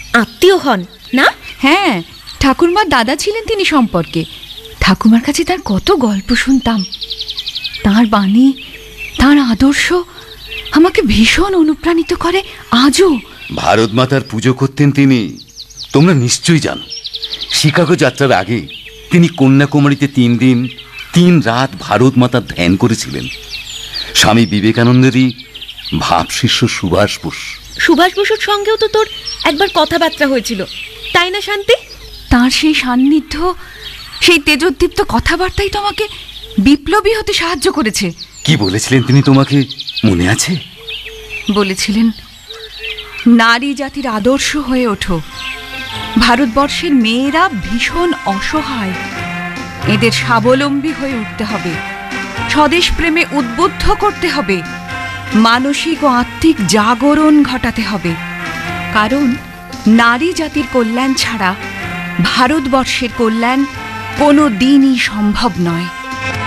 আত্মীয় হন না? হ্যাঁ, ঠাকুরমার দাদা ছিলেন তিনি সম্পর্কে। ঠাকুমার কাছে তার কত গল্প শুনতাম। তাঁর বাণী, তাঁর আদর্শ আমাকে ভীষণ অনুপ্রাণিত করে আজও। ভারত মাতার পুজো করতেন তিনি, তোমরা নিশ্চয়ই জানো। শিকাগো যাত্রার আগে তিনি কন্যাকুমারীতে 3 দিন 3 রাত ভারত মাতার ধ্যান করেছিলেন। স্বামী বিবেকানন্দেরই ভাবশিষ্য সুভাষ বোস। সুভাষ বসুর সঙ্গেও তো তোর একবার কথাবার্তা হয়েছিল, তাই না শান্তি? তাঁর সেই সান্নিধ্য, সেই তেজোদ্দীপ্ত কথাবার্তাই তো আমাকে বিপ্লবী হতে সাহায্য করেছে। কি বলেছিলেন তিনি তোমাকে, মনে আছে? বলেছিলেন, নারী জাতির আদর্শ হয়ে ওঠো। ভারতবর্ষের মেয়েরা ভীষণ অসহায়, এদের স্বাবলম্বী হয়ে উঠতে হবে, স্বদেশ প্রেমে উদ্বুদ্ধ করতে হবে, মানসিক ও আত্মিক জাগরণ ঘটাতে হবে। কারণ নারী জাতির কল্যাণ ছাড়া ভারতবর্ষের কল্যাণ কোনো দিনই সম্ভব নয়।